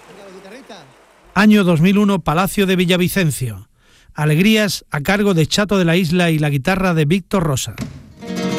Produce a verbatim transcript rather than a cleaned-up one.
Año dos mil uno, Palacio de Villavicencio. Alegrías a cargo de Chato de la Isla y la guitarra de Víctor Rosa.